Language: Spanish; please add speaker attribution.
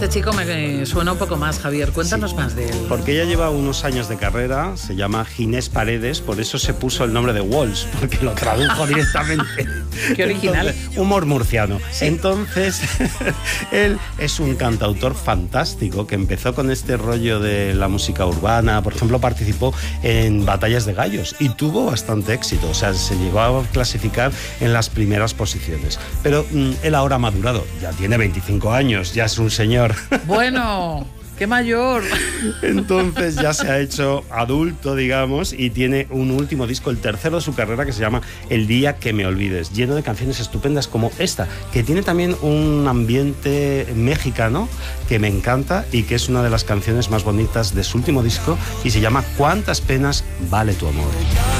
Speaker 1: este chico me suena un poco más, Javier. Cuéntanos más de él.
Speaker 2: Porque ella lleva unos años de carrera, se llama Ginés Paredes, por eso se puso el nombre de Walsh, porque lo tradujo directamente.
Speaker 1: Qué original.
Speaker 2: Entonces, humor murciano. Sí. Entonces, él es un cantautor fantástico que empezó con este rollo de la música urbana. Por ejemplo, participó en Batallas de Gallos y tuvo bastante éxito. O sea, se llegó a clasificar en las primeras posiciones. Pero él ahora ha madurado, ya tiene 25 años, ya es un señor.
Speaker 1: Bueno, ¡qué mayor!
Speaker 2: Entonces ya se ha hecho adulto, digamos, y tiene un último disco, el tercero de su carrera, que se llama El día que me olvides, lleno de canciones estupendas como esta, que tiene también un ambiente mexicano que me encanta y que es una de las canciones más bonitas de su último disco y se llama ¿Cuántas penas vale tu amor?